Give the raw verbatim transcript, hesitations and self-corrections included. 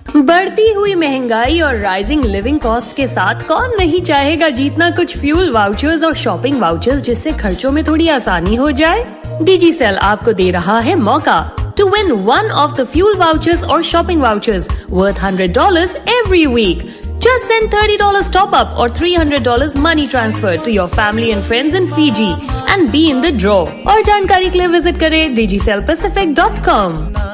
बढ़ती हुई महंगाई और राइजिंग लिविंग कॉस्ट के साथ कौन नहीं चाहेगा जीतना कुछ फ्यूल वाउचर्स और शॉपिंग वाउचर्स, जिससे खर्चों में थोड़ी आसानी हो जाए। डिजिसेल आपको दे रहा है मौका to win one of the fuel vouchers or shopping vouchers worth one hundred dollars every week. Just send thirty dollars top up or three hundred dollars money transfer to your family and friends in Fiji and be in the draw. और जानकारी के लिए visit करें digicel pacific dot com.